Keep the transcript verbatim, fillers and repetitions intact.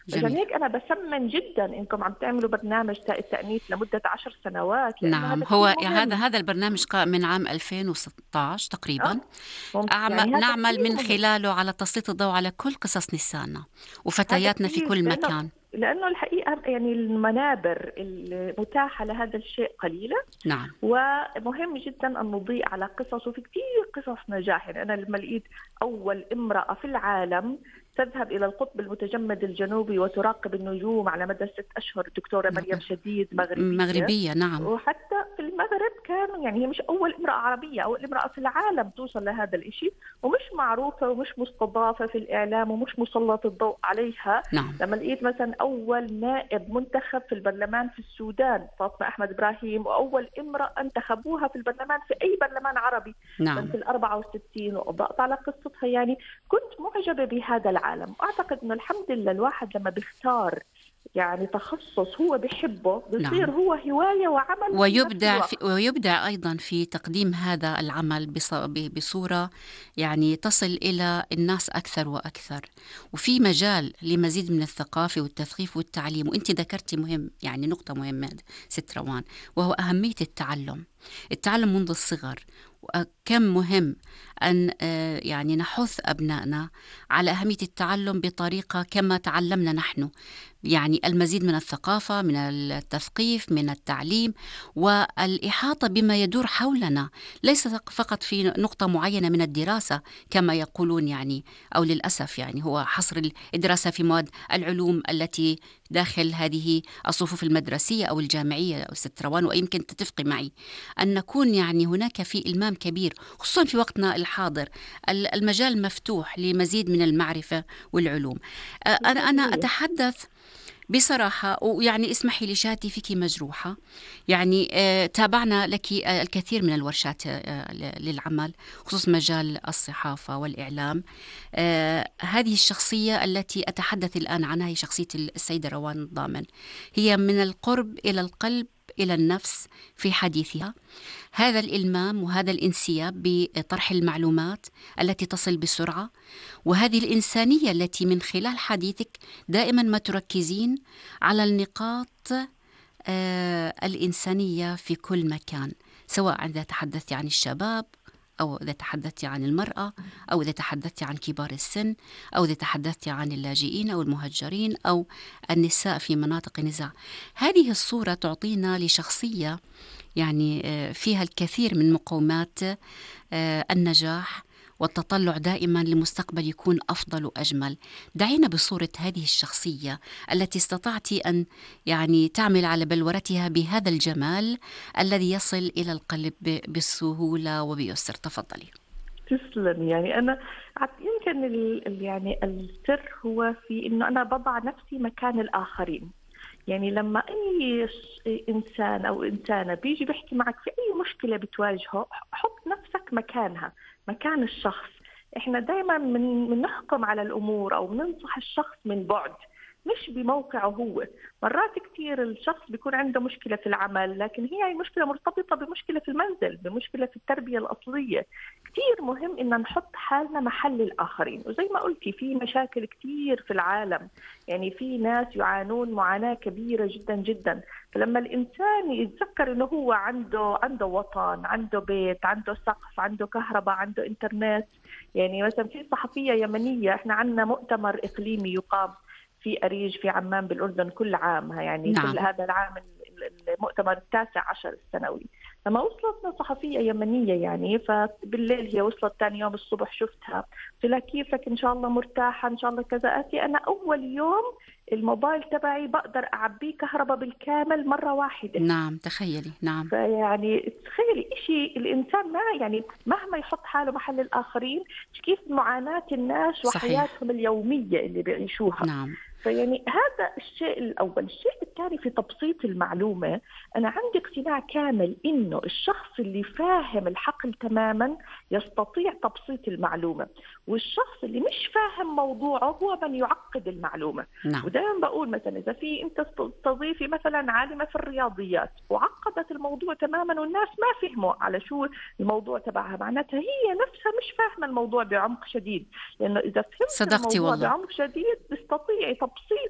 عشان جميل. هيك أنا بسمن جدا إنكم عم تعملوا برنامج تا- التأنيث لمدة عشر سنوات، لأنه نعم، هذا هو كثير هذا مهم. هذا البرنامج قا من عام ألفين وستطعش تقريبًا. اه مم- أعم يعني هذا نعمل كثير من مهم. خلاله على تسليط الضوء على كل قصص نسائنا هذا وفتياتنا في كثير، كل لأنه مكان. لأنه الحقيقة يعني المنابر المتاحة لهذا الشيء قليلة، نعم. ومهم جدا أن نضيء على قصص، وفي كثير قصص نجاح. يعني أنا لما لقيت أول امرأة في العالم تذهب إلى القطب المتجمد الجنوبي وتراقب النجوم على مدى ست أشهر، الدكتورة مريم شديد، مغربية. مغربية، نعم. وحتى في المغرب كانوا يعني هي مش أول امرأة عربية، أول امرأة في العالم توصل لهذا الإشي، ومش معروفة ومش مستضافة في الإعلام ومش مسلط الضوء عليها. نعم. لما لقيت مثلا أول نائب منتخب في البرلمان في السودان فاطمة أحمد إبراهيم، وأول امرأة انتخبوها في البرلمان في أي برلمان عربي سنة نعم. الأربعة وستين، وأضأت على قصتها. يعني كنت معجبة بهذا العالم، وأعتقد أنه الحمد لله الواحد لما بيختار يعني تخصص هو بيحبه بيصير نعم. هو هواية وعمل في نفس ويبدع في الوقت. ويبدع أيضًا في تقديم هذا العمل بص ب بصورة يعني تصل إلى الناس أكثر وأكثر، وفي مجال لمزيد من الثقافة والتثقيف والتعليم. وأنتِ ذكرتِ مهم يعني نقطة مهمة ست روان، وهو أهمية التعلم، التعلم منذ الصغر. وكم مهم أن آآ يعني نحث أبنائنا على أهمية التعلم بطريقة كما تعلمنا نحن، يعني المزيد من الثقافة، من التثقيف، من التعليم، والإحاطة بما يدور حولنا، ليس فقط في نقطة معينة من الدراسة كما يقولون يعني، أو للأسف يعني هو حصر الدراسة في مواد العلوم التي داخل هذه الصفوف المدرسية أو الجامعية أو ست روان. ويمكن تتفقي معي أن نكون يعني هناك في إلمام كبير، خصوصا في وقتنا الحاضر المجال مفتوح لمزيد من المعرفة والعلوم. أنا أنا مية بالمية. أتحدث بصراحة، ويعني اسمحي لي شهادتي فيك مجروحة. يعني آه، تابعنا لك آه، الكثير من الورشات آه، ل- للعمل، خصوص مجال الصحافة والإعلام. آه، هذه الشخصية التي أتحدث الآن عنها هي شخصية السيدة روان الضامن. هي من القرب إلى القلب إلى النفس في حديثها. هذا الإلمام وهذا الانسياب بطرح المعلومات التي تصل بسرعة، وهذه الإنسانية التي من خلال حديثك دائما ما تركزين على النقاط آه الإنسانية في كل مكان، سواء إذا تحدثت عن الشباب، أو إذا تحدثت عن المرأة، أو إذا تحدثت عن كبار السن، أو إذا تحدثت عن اللاجئين أو المهجرين أو النساء في مناطق النزاع. هذه الصورة تعطينا لشخصية يعني آه، فيها الكثير من مقومات آه، النجاح والتطلع دائما لمستقبل يكون أفضل وأجمل. دعينا بصورة هذه الشخصية التي استطعت أن يعني تعمل على بلورتها بهذا الجمال الذي يصل إلى القلب ب- بسهولة وبيسر. تفضلي. تسلم. يعني أنا عت- يمكن ال ال- يعني السر هو في إنه أنا بضع نفسي مكان الآخرين. يعني لما أي ش- إنسان أو إنسانة بيجي بيحكي معك في أي مشكلة بتواجهه، حط نفسك مكانها، مكان الشخص. إحنا دايما من بنحكم على الأمور أو بننصح الشخص من بعد، مش بموقعه هو. مرات كتير الشخص بيكون عنده مشكلة في العمل، لكن هي المشكلة مرتبطة بمشكلة في المنزل، بمشكلة في التربية الأصلية. كتير مهم إن نحط حالنا محل الآخرين. وزي ما قلتي في مشاكل كتير في العالم، يعني في ناس يعانون معاناة كبيرة جدا جدا. فلما الإنسان يتذكر إنه هو عنده عنده وطن، عنده بيت، عنده سقف، عنده كهرباء، عنده إنترنت. يعني مثلا في صحفية يمنية، إحنا عندنا مؤتمر إقليمي يقام في أريج في عمان بالأردن كل عام، يعني كل نعم. هذا العام المؤتمر التاسع عشر السنوي. لما وصلتنا صحفية يمنية يعني، فبالليل هي وصلت ثاني يوم الصبح شفتها، قلت لها كيفك؟ إن شاء الله مرتاحة؟ إن شاء الله كذا. أتي أنا أول يوم الموبايل تبعي بقدر أعبيه كهرباء بالكامل مرة واحدة. نعم، تخيلي. نعم. فيعني تخيلي إشي الإنسان ما يعني مهما يحط حاله محل الآخرين، كيف معاناة الناس صحيح. وحياتهم اليومية اللي بيعيشوها. نعم. فيعني هذا الشيء الأول. الشيء الثاني في تبسيط المعلومة، أنا عندي اقتناع كامل إنه الشخص اللي فاهم الحقل تماما يستطيع تبسيط المعلومة، والشخص اللي مش فاهم موضوعه هو من يعقد المعلومة. نعم. ودائما بقول مثلا إذا في أنت تستضيفي مثلا عالمة في الرياضيات وعقدت الموضوع تماما والناس ما فهموا على شو الموضوع تبعها، معناتها هي نفسها مش فاهمة الموضوع بعمق شديد. لأنه إذا فهمت صدقتي الموضوع والله. بعمق شديد تستطيعي تبسيط